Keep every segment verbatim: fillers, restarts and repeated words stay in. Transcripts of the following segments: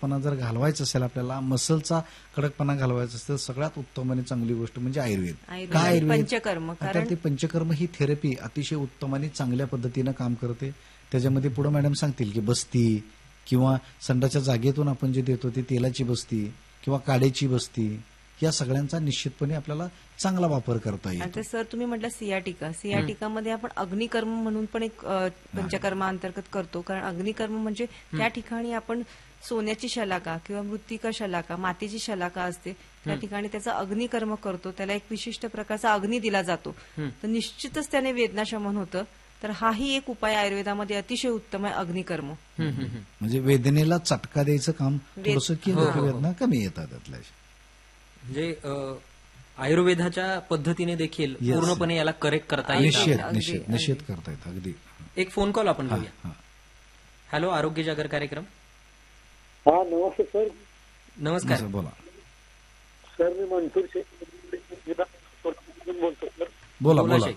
कडकपणा जर घालवायचा असेल, आपल्याला मसलचा कडकपणा घालवायचा असेल, सगळ्यात उत्तम आणि चांगली गोष्ट म्हणजे आयुर्वेद. काय आयुर्वेद? पंचकर्म. आता ते पंचकर्म ही थेरपी अतिशय उत्तम आणि चांगल्या पद्धतीनं काम करते. त्याच्यामध्ये पुढे मॅडम सांगतील की बस्ती किंवा संडाच्या जागेतून आपण जे देतो ते तेलाची बस्ती किंवा काड्याची बस्ती, या सगळ्यांचा निश्चितपणे आपल्याला चांगला वापर करता येईल. आता सर तुम्ही म्हटलं सियाटिका, सियाटिकामध्ये आपण अग्निकर्म म्हणून पण एक पंचकर्मांतर्गत करतो. कारण अग्निकर्म म्हणजे त्या ठिकाणी आपण सोन्याची शलाका किंवा मृत्तिका शलाका, मातीची शलाका असते, त्या ठिकाणी त्याचा अग्निकर्म करतो. त्याला एक विशिष्ट प्रकारचा अग्नी दिला जातो, तर निश्चितच त्याने वेदनाशमन होतं. तर हाही एक उपाय आयुर्वेदामध्ये अतिशय उत्तम आहे, अग्निकर्म. म्हणजे वेदनेला चटका द्यायचं काम थोडंसं केलं की वेदना कमी येतात त्यातल्या. म्हणजे आयुर्वेदाच्या पद्धतीने देखील पूर्णपणे याला करेक्ट करता येईल, निश्चित निश्चित करता येतं. अगदी. एक फोन कॉल आपण घेऊया. हॅलो, आरोग्य जागर कार्यक्रम. हा नमस्ते सर. नमस्कार, बोला सर. मी मनसूर बोलतो सर. बोला बोला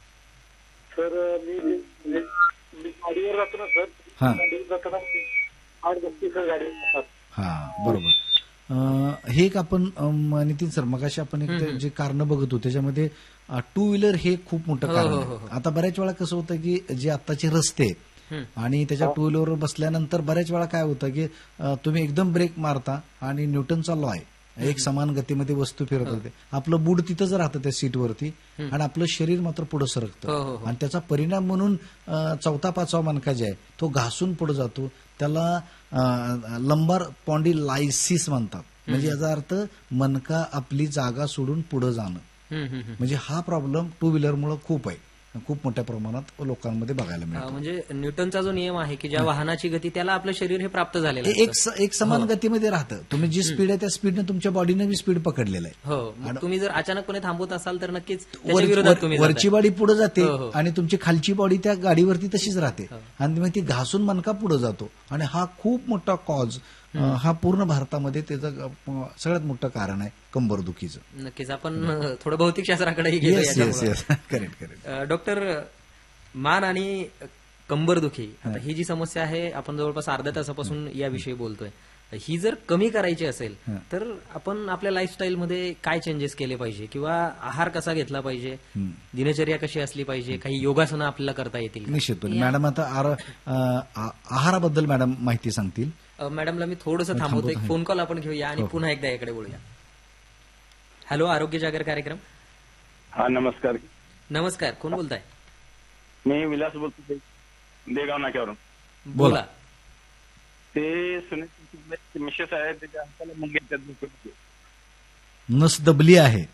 सर. मी मी गाडीवर जातो ना सर. गाडीवर जाताना आठ बसती सर गाडी. हा बरोबर. हे एक आपण नितीन सर मगाशी आपण एक जे कारण बघतो त्याच्यामध्ये टू व्हीलर हे खूप मोठं कारण आहे. आता बऱ्याच वेळा कसं होतं की जे आत्ताचे रस्ते आणि त्याच्या टू व्हीलरवर बसल्यानंतर बऱ्याच वेळा काय होतं की तुम्ही एकदम ब्रेक मारता आणि न्यूटनचा लॉ आहे, एक समान गतीमध्ये वस्तू फिरत होते, आपलं बूट तिथंच राहतं त्या सीटवरती आणि आपलं शरीर मात्र पुढे सरकतं आणि त्याचा परिणाम म्हणून चौथा पाचवा मणका जे आहे तो घासून पुढे जातो. त्याला लंबार पॉन्डिलायसिस म्हणतात. म्हणजे याचा अर्थ मनका आपली जागा सोडून पुढे जाणं. म्हणजे हा प्रॉब्लेम टू व्हीलरमुळे खूप आहे, खूप मोठ्या प्रमाणात लोकांमध्ये बघायला मिळतो. म्हणजे न्यूटनचा जो नियम आहे की ज्या वाहनाची गती त्याला आपलं शरीर हे प्राप्त झालेलं आहे, एक एक समान गतीमध्ये राहतं. तुम्ही जी स्पीड आहे त्या स्पीडने तुमच्या बॉडीने बी स्पीड पकडलेलं आहे. हो, तुम्ही जर अचानकपणे थांबवत असाल तर नक्कीच वरची बॉडी पुढे जाते आणि तुमची खालची बॉडी त्या गाडीवरती तशीच राहते आणि मग ती घासून मनका पुढे जातो. आणि हा खूप मोठा कॉज, हा पूर्ण भारतामध्ये त्याचं सगळ्यात मोठं कारण आहे कंबरदुखीचं. नक्कीच आपण थोडं भौतिकशास्त्राकडे करेक्ट करेक्ट. डॉक्टर, मान आणि कंबरदुखी ही जी समस्या आहे आपण जवळपास अर्ध्या तासापासून याविषयी बोलतोय. ही जर कमी करायची असेल तर आपण आपल्या लाईफस्टाईलमध्ये काय चेंजेस केले पाहिजे किंवा आहार कसा घेतला पाहिजे, दिनचर्या कशी असली पाहिजे, काही योगासनं आपल्याला करता येतील? निश्चितपणे मॅडम आता आहाराबद्दल मॅडम माहिती सांगतील. मॅडमला मी थोडंसं थांबवतो, एक फोन कॉल आपण घेऊया आणि पुन्हा एकदा याकडे बोलूया. हॅलो, आरोग्य जागर कार्यक्रम. हा नमस्कार. नमस्कार, कोण बोलताय? मी विलास बोलतो देगाव नाक्यावरून. बोला. ते सुनील मिसेस आहे, त्याच्या हाताला मुंग्या नस दबली आहे.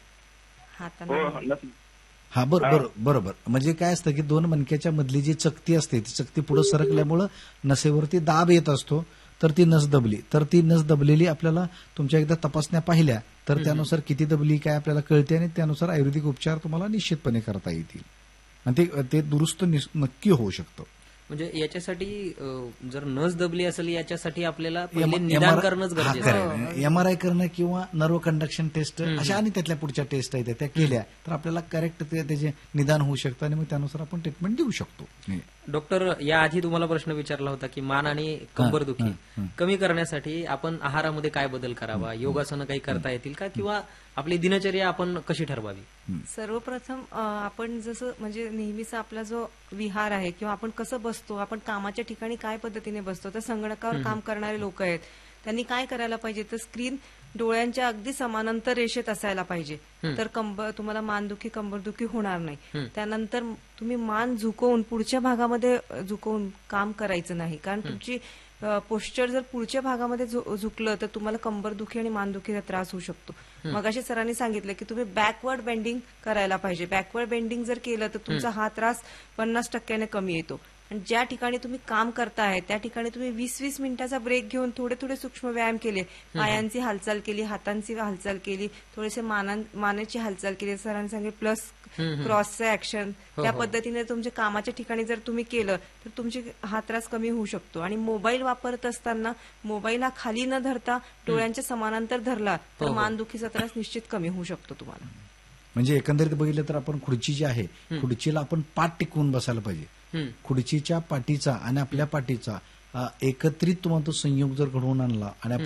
हो नस. हा बरोबर बरोबर. म्हणजे काय असतं की दोन मणक्याच्या मधली जी चकती असते ती चकती पुढे सरकल्यामुळं नसेवरती दाब येत असतो, तर ती नस दबली. तर ती नस दबलेली आपल्याला तुमच्या एकदा तपासण्या पाहिल्या तर त्यानुसार किती दबली काय आपल्याला कळते आणि त्यानुसार आयुर्वेदिक उपचार तुम्हाला निश्चितपणे करता येतील आणि ते दुरुस्त नक्की होऊ शकतं. म्हणजे याच्यासाठी जर नस दबली असेल याच्यासाठी आपल्याला निदान करणंच गरजेचं आहे. एमआरआय करणं किंवा नर्व कंडक्शन टेस्ट अशा आणि त्यातल्या पुढच्या टेस्ट आहेत त्या केल्या तर आपल्याला करेक्ट त्याचे निदान होऊ शकतं आणि मग त्यानुसार आपण ट्रीटमेंट देऊ शकतो. डॉक्टर, याआधी तुम्हाला प्रश्न विचारला होता की मान आणि कंबरदुखी कमी करण्यासाठी आपण आहारामध्ये काय बदल करावा, योगासनं काही करता येतील का किंवा आपली दिनचर्या आपण कशी ठरवावी? सर्वप्रथम आपण जसं म्हणजे नेहमीचा आपला जो विहार आहे किंवा आपण कसं बसतो, आपण कामाच्या ठिकाणी काय पद्धतीने बसतो, तर संगणकावर काम करणारे लोक आहेत त्यांनी काय करायला पाहिजे, तर स्क्रीन डोळ्यांच्या अगदी समांतर रेषेत असायला पाहिजे. तर कंबर तुम्हाला मानदुखी कंबरदुखी होणार नाही. त्यानंतर तुम्ही मान झुकवून पुढच्या भागामध्ये झुकवून काम करायचं नाही, कारण तुमची पोस्चर जर पुढच्या भागामध्ये झुकलं तर तुम्हाला कंबरदुखी आणि मानदुखीचा त्रास होऊ शकतो. मगाशी सरांनी सांगितलं की तुम्ही बॅकवर्ड बेंडिंग करायला पाहिजे. बॅकवर्ड बेंडिंग जर केलं तर तुमचा हा त्रास पन्नास टक्क्याने कमी येतो. आणि ज्या ठिकाणी तुम्ही काम करताय त्या ठिकाणी तुम्ही वीस वीस मिनिटाचा ब्रेक घेऊन थोडे थोडे सूक्ष्म व्यायाम केले, पायांची हालचाल केली, हातांची हालचाल केली, थोडेसे मानेची हालचाल केली, सरांनी सांगितले प्लस क्रॉसचं ऍक्शन, त्या पद्धतीने तुमच्या कामाच्या ठिकाणी जर तुम्ही केलं तर तुमचे हा त्रास कमी होऊ शकतो. आणि मोबाईल वापरत असताना मोबाईल हा खाली न धरता डोळ्यांच्या समांतर धरला तर मानदुखीचा त्रास निश्चित कमी होऊ शकतो तुम्हाला. म्हणजे एकंदरीत बघितलं तर आपण खुर्ची जी आहे खुर्चीला आपण पाठ टिकवून बसायला पाहिजे. खुर्चीच्या पाठीचा आणि आपल्या पाठीचा एकत्रित म्हणतो संयोग जर घडवून आणला आणि